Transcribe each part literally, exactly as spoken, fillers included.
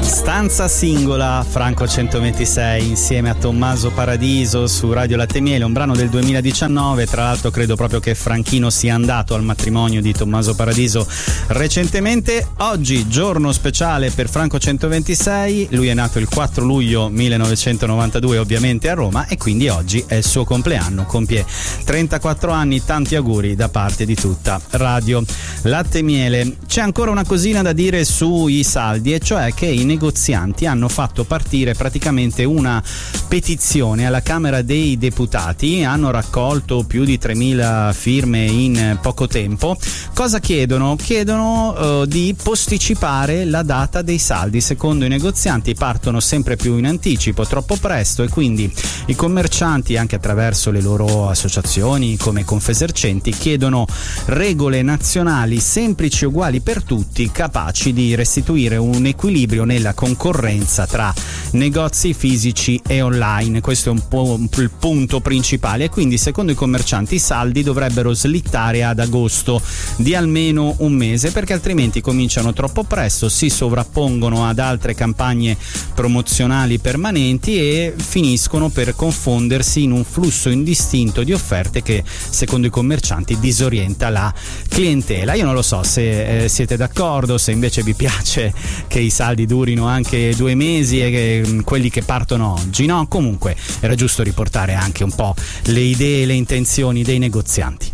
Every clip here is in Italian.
Stanza singola, Franco centoventisei insieme a Tommaso Paradiso su Radio Latte e Miele, un brano del duemiladiciannove. Tra l'altro credo proprio che Franchino sia andato al matrimonio di Tommaso Paradiso recentemente. Oggi giorno speciale per Franco centoventisei, lui è nato il quattro luglio millenovecentonovantadue ovviamente a Roma e quindi oggi è il suo compleanno, compie trentaquattro anni. Tanti auguri da parte di tutta Radio Latte e Miele. C'è ancora una cosina da dire sui saldi, e cioè che i negozianti hanno fatto partire praticamente una petizione alla Camera dei Deputati, hanno raccolto più di tremila firme in poco tempo. Cosa chiedono? Chiedono uh, di posticipare la data dei saldi. Secondo i negozianti partono sempre più in anticipo, troppo presto, e quindi i commercianti, anche attraverso le loro associazioni come Confesercenti, chiedono regole nazionali semplici e uguali per tutti, capaci di restituire un equilibrio nella concorrenza tra negozi fisici e online. Questo è un po' il punto principale, e quindi secondo i commercianti i saldi dovrebbero slittare ad agosto di almeno un mese, perché altrimenti cominciano troppo presto, si sovrappongono ad altre campagne promozionali permanenti e finiscono per confondersi in un flusso indistinto di offerte che secondo i commercianti disorienta la clientela. Io non lo so se eh, siete d'accordo, se invece vi piace che i saldi durino anche due mesi e che, quelli che partono oggi, no? Comunque era giusto riportare anche un po' le idee e le intenzioni dei negozianti.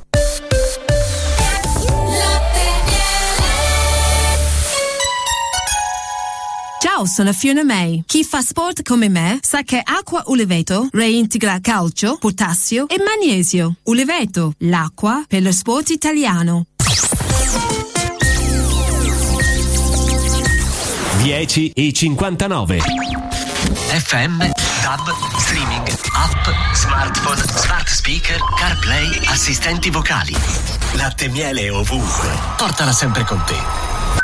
Ciao, sono Fiona May. Chi fa sport come me sa che acqua Uleveto reintegra calcio, potassio e magnesio. Uleveto, l'acqua per lo sport italiano. dieci e cinquantanove. F M, DAB, streaming, app, smartphone, smart speaker, CarPlay, assistenti vocali. Latte e Miele ovunque. Portala sempre con te.